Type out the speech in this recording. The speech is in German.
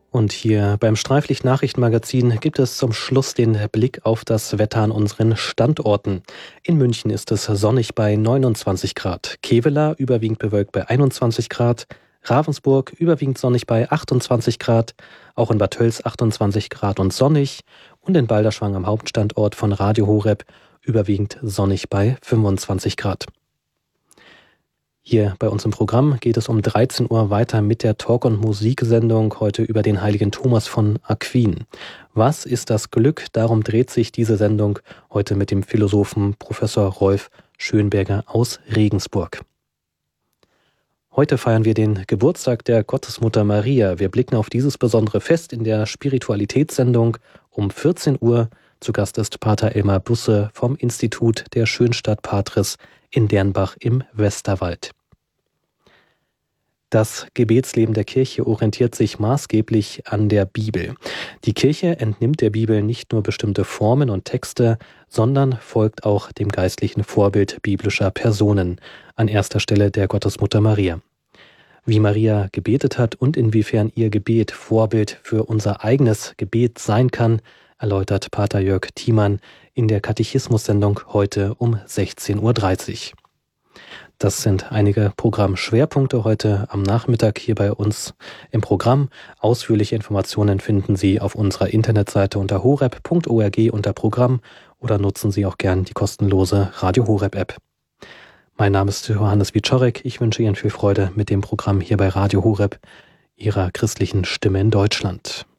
Und hier beim Streiflicht-Nachrichtenmagazin gibt es zum Schluss den Blick auf das Wetter an unseren Standorten. In München ist es sonnig bei 29 Grad, Kevela überwiegend bewölkt bei 21 Grad, Ravensburg überwiegend sonnig bei 28 Grad, auch in Bad Tölz 28 Grad und sonnig und in Balderschwang am Hauptstandort von Radio Horeb überwiegend sonnig bei 25 Grad. Hier bei uns im Programm geht es um 13 Uhr weiter mit der Talk- und Musiksendung heute über den heiligen Thomas von Aquin. Was ist das Glück? Darum dreht sich diese Sendung heute mit dem Philosophen Professor Rolf Schönberger aus Regensburg. Heute feiern wir den Geburtstag der Gottesmutter Maria. Wir blicken auf dieses besondere Fest in der Spiritualitätssendung um 14 Uhr. Zu Gast ist Pater Elmar Busse vom Institut der Schönstatt Patris in Dernbach im Westerwald. Das Gebetsleben der Kirche orientiert sich maßgeblich an der Bibel. Die Kirche entnimmt der Bibel nicht nur bestimmte Formen und Texte, sondern folgt auch dem geistlichen Vorbild biblischer Personen, an erster Stelle der Gottesmutter Maria. Wie Maria gebetet hat und inwiefern ihr Gebet Vorbild für unser eigenes Gebet sein kann, erläutert Pater Jörg Thiemann in der Katechismus-Sendung heute um 16.30 Uhr. Das sind einige Programmschwerpunkte heute am Nachmittag hier bei uns im Programm. Ausführliche Informationen finden Sie auf unserer Internetseite unter horeb.org unter Programm oder nutzen Sie auch gern die kostenlose Radio Horeb App. Mein Name ist Johannes Wieczorek. Ich wünsche Ihnen viel Freude mit dem Programm hier bei Radio Horeb, Ihrer christlichen Stimme in Deutschland.